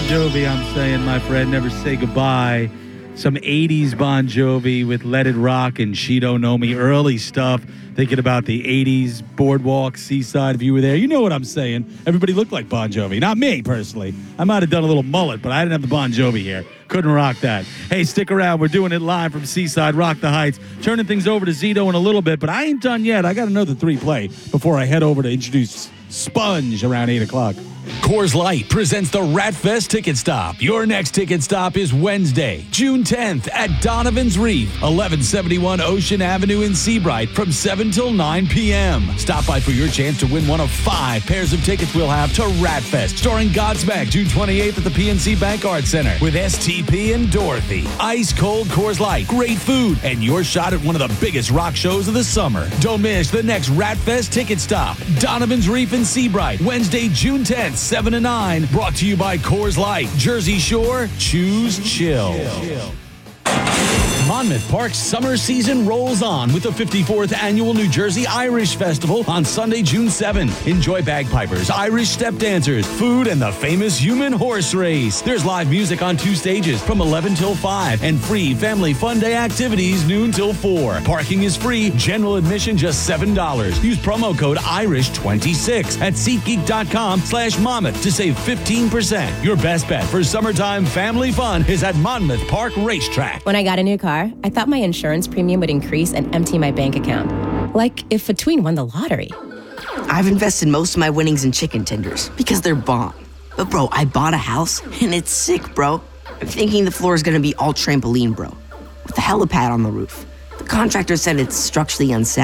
Jovi, I'm saying, my friend, never say goodbye. Some 80s Bon Jovi with Let It Rock and She Don't Know Me. Early stuff, thinking about the 80s boardwalk, seaside. If you were there, you know what I'm saying. Everybody looked like Bon Jovi. Not me, personally. I might have done a little mullet, but I didn't have the Bon Jovi here. Couldn't rock that. Hey, stick around. We're doing it live from Seaside, Rock the Heights. Turning things over to Zito in a little bit, but I ain't done yet. I got another 3 play before I head over to introduce Sponge around 8 o'clock. Coors Light presents the Ratfest Ticket Stop. Your next ticket stop is Wednesday, June 10th at Donovan's Reef, 1171 Ocean Avenue in Seabright from 7 till 9 p.m. Stop by for your chance to win one of 5 pairs of tickets we'll have to Ratfest, starring Godsmack, June 28th at the PNC Bank Arts Center with STP and Dorothy. Ice cold Coors Light, great food, and your shot at one of the biggest rock shows of the summer. Don't miss the next Ratfest Ticket Stop. Donovan's Reef in Seabright, Wednesday, June 10th. 7 to 9, brought to you by Coors Light. Jersey Shore, choose chill. Monmouth Park's summer season rolls on with the 54th Annual New Jersey Irish Festival on Sunday, June 7th. Enjoy bagpipers, Irish step dancers, food, and the famous human horse race. There's live music on 2 stages from 11 till 5 and free family fun day activities noon till 4. Parking is free, general admission just $7. Use promo code IRISH26 at SeatGeek.com/Monmouth to save 15%. Your best bet for summertime family fun is at Monmouth Park Racetrack. When I got a new car, I thought my insurance premium would increase and empty my bank account. Like if Fatween won the lottery. I've invested most of my winnings in chicken tenders because they're bomb. But bro, I bought a house and it's sick, bro. I'm thinking the floor is gonna be all trampoline, bro, with a helipad on the roof. The contractor said it's structurally unsound.